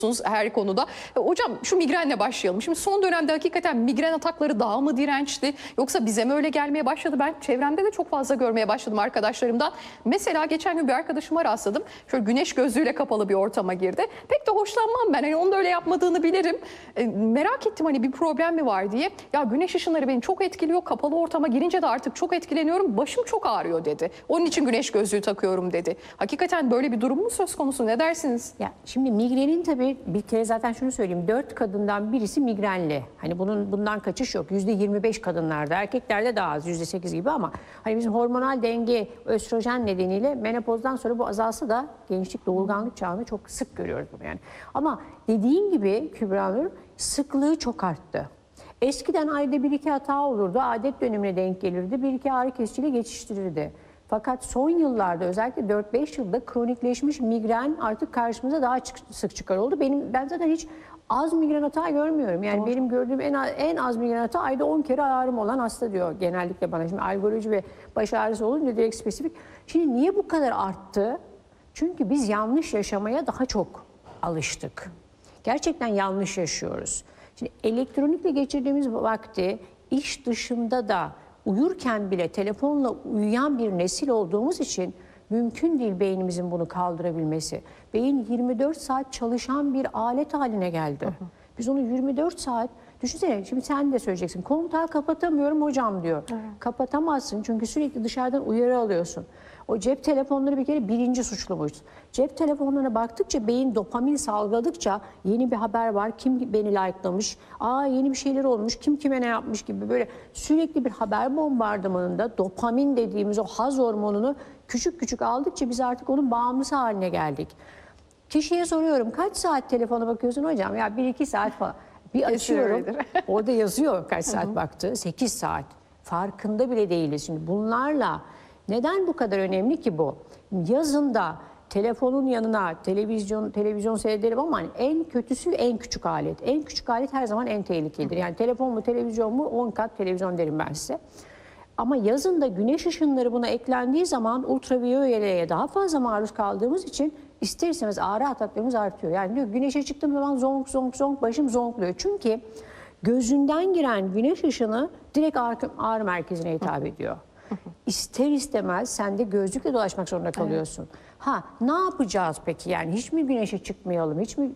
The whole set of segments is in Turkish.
her konuda. Hocam şu migrenle başlayalım. Şimdi son dönemde hakikaten migren atakları daha mı dirençli yoksa bize mi öyle gelmeye başladı? Ben çevremde de çok fazla görmeye başladım arkadaşlarımdan. Mesela geçen gün bir arkadaşıma rastladım. Şöyle güneş gözlüğüyle kapalı bir ortama girdi. Pek de hoşlanmam ben. Hani onun da öyle yapmadığını bilirim. Merak ettim hani bir problem mi var diye. Ya güneş ışınları beni çok etkiliyor. Kapalı ortama girince de artık çok etkileniyorum. Başım çok ağrıyor dedi. Onun için güneş gözlüğü takıyorum dedi. Hakikaten böyle bir durum mu söz konusu? Ne dersiniz? Ya şimdi migrenin tabii bir kere zaten şunu söyleyeyim. 4 kadından birisi migrenli. Hani bundan kaçış yok. %25 kadınlarda, erkeklerde daha az, %8 gibi ama hani bizim hormonal denge, östrojen nedeniyle menopozdan sonra bu azalsa da gençlik, doğurganlık çağında çok sık görüyoruz bunu yani. Ama dediğin gibi Kübra Nur, sıklığı çok arttı. Eskiden ayda 1-2 hata olurdu, adet dönemine denk gelirdi, 1-2 ağrı kesiciyle geçiştirirdi. Fakat son yıllarda özellikle 4-5 yılda kronikleşmiş migren artık karşımıza daha sık çıkar oldu. Ben zaten hiç az migren hata görmüyorum. Yani benim gördüğüm en az migren hata ayda 10 kere ağrım olan hasta diyor genellikle bana. Şimdi algoloji ve baş ağrısı olunca direkt spesifik. Şimdi niye bu kadar arttı? Çünkü biz yanlış yaşamaya daha çok alıştık. Gerçekten yanlış yaşıyoruz. Şimdi elektronikle geçirdiğimiz vakti iş dışında da uyurken bile telefonla uyuyan bir nesil olduğumuz için mümkün değil beynimizin bunu kaldırabilmesi. Beyin 24 saat çalışan bir alet haline geldi. Biz onu 24 saat, düşünsene şimdi sen de söyleyeceksin. Kontağı kapatamıyorum hocam diyor. Evet. Kapatamazsın çünkü sürekli dışarıdan uyarı alıyorsun. O cep telefonları bir kere birinci suçlumuz. Cep telefonlarına baktıkça beyin dopamin salgıladıkça yeni bir haber var, kim beni like'lamış, yeni bir şeyler olmuş, kim kime ne yapmış gibi böyle sürekli bir haber bombardımanında dopamin dediğimiz o haz hormonunu küçük küçük aldıkça biz artık onun bağımlısı haline geldik. Kişiye soruyorum kaç saat telefona bakıyorsun hocam? Ya 1-2 saat falan. Bir açıyorum orada yazıyor kaç saat baktığı, 8 saat. Farkında bile değiliz. Şimdi bunlarla neden bu kadar önemli ki bu? Yazında telefonun yanına televizyon seyrederim ama en kötüsü en küçük alet. En küçük alet her zaman en tehlikelidir. Yani telefon mu televizyon mu 10 kat televizyon derim ben size. Ama yazında güneş ışınları buna eklendiği zaman ultraviyoleye daha fazla maruz kaldığımız için ister istemez ağrı ataklarımız artıyor. Yani diyor güneşe çıktığım zaman zonk zonk zonk başım zonkluyor. Çünkü gözünden giren güneş ışını direkt ağrı merkezine hitap ediyor. İster istemez sen de gözlükle dolaşmak zorunda kalıyorsun. Evet. Ne yapacağız peki? Yani hiç mi güneşe çıkmayalım? Hiç mi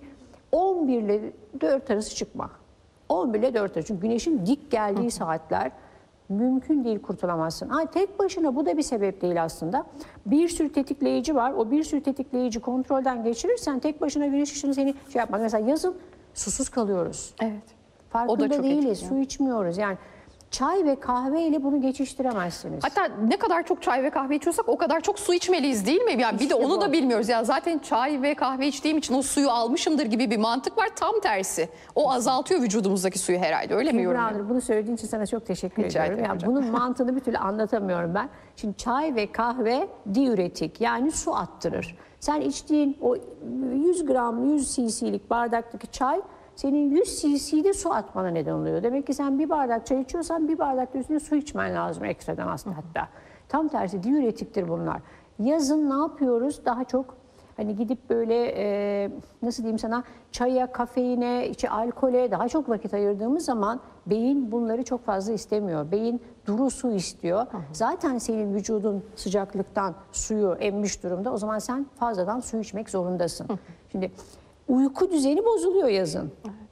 11 ile 4 arası çıkma. 11 ile 4 arası. Çünkü güneşin dik geldiği saatler mümkün değil, kurtulamazsın. Tek başına bu da bir sebep değil aslında. Bir sürü tetikleyici var. O bir sürü tetikleyici kontrolden geçirirsen tek başına güneş ışını seni yapmaz. Mesela yazın susuz kalıyoruz. Evet. Farkında değiliz. Su içmiyoruz. Yani çay ve kahve ile bunu geçiştiremezsiniz. Hatta ne kadar çok çay ve kahve içiyorsak o kadar çok su içmeliyiz değil mi? Yani bir de onu da bilmiyoruz. Ya zaten çay ve kahve içtiğim için o suyu almışımdır gibi bir mantık var. Tam tersi. O azaltıyor vücudumuzdaki suyu herhalde. Öyle mi yorumluyorum? Bunu söylediğin için sana çok teşekkür ediyorum. Yani bunun mantığını bir türlü anlatamıyorum ben. Şimdi çay ve kahve diüretik yani su attırır. Sen içtiğin o 100 gram 100 cc'lik bardaktaki çay senin 100 cc'de su atmana neden oluyor. Demek ki sen bir bardak çay içiyorsan bir bardak da üstüne su içmen lazım ekstradan aslında hatta. Tam tersi diüretiktir bunlar. Yazın ne yapıyoruz? Daha çok hani gidip böyle nasıl diyeyim sana çaya, kafeine, alkole daha çok vakit ayırdığımız zaman beyin bunları çok fazla istemiyor. Beyin duru su istiyor. Zaten senin vücudun sıcaklıktan suyu emmiş durumda. O zaman sen fazladan su içmek zorundasın. Şimdi uyku düzeni bozuluyor yazın.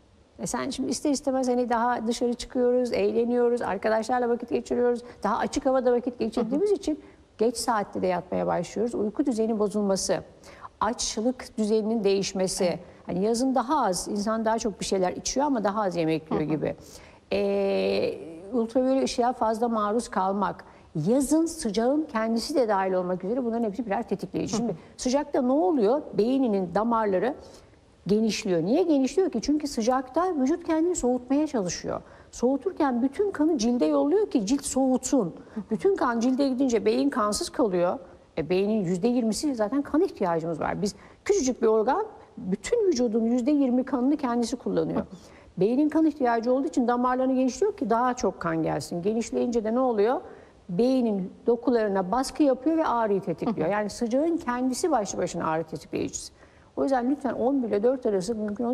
Sen şimdi ister istemez hani daha dışarı çıkıyoruz, eğleniyoruz, arkadaşlarla vakit geçiriyoruz. Daha açık havada vakit geçirdiğimiz için geç saatte de yatmaya başlıyoruz. Uyku düzeni bozulması, açlık düzeninin değişmesi. Hani yazın daha az, insan daha çok bir şeyler içiyor ama daha az yemek yiyor gibi. Ultraviyole ışığa fazla maruz kalmak. Yazın sıcağın kendisi de dahil olmak üzere bunların hepsi birer tetikleyici. Şimdi sıcakta ne oluyor? Beyninin damarları genişliyor. Niye genişliyor ki? Çünkü sıcakta vücut kendini soğutmaya çalışıyor. Soğuturken bütün kanı cilde yolluyor ki cilt soğutsun. Bütün kan cilde gidince beyin kansız kalıyor. Beynin %20'si zaten kan ihtiyacımız var. Biz küçücük bir organ bütün vücudun %20 kanını kendisi kullanıyor. Beynin kan ihtiyacı olduğu için damarlarını genişliyor ki daha çok kan gelsin. Genişleyince de ne oluyor? Beynin dokularına baskı yapıyor ve ağrıyı tetikliyor. Yani sıcağın kendisi başlı başına ağrı tetikleyicisi. O yüzden lütfen 11 ile 4 arası mümkün